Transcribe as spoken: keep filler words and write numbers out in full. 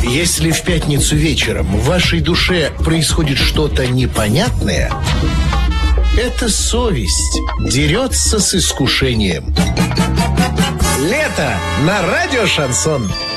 Если в пятницу вечером в вашей душе происходит что-то непонятное, это совесть дерется с искушением. Лето на радио «Шансон».